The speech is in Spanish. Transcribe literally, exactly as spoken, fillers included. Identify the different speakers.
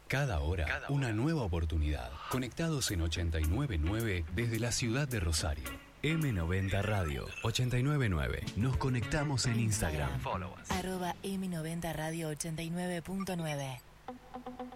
Speaker 1: Cada hora, Cada hora, una nueva oportunidad. Conectados en ochenta y nueve punto nueve desde la ciudad de Rosario. eme noventa Radio ochenta y nueve punto nueve. Nos conectamos en Instagram.
Speaker 2: Instagram. Arroba eme noventa Radio ochenta y nueve punto nueve.